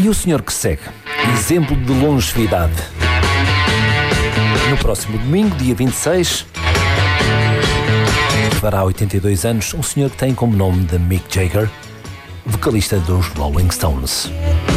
E o senhor que segue? Exemplo de longevidade. No próximo domingo, dia 26, fará 82 anos, um senhor que tem como nome de Mick Jagger, vocalista dos Rolling Stones.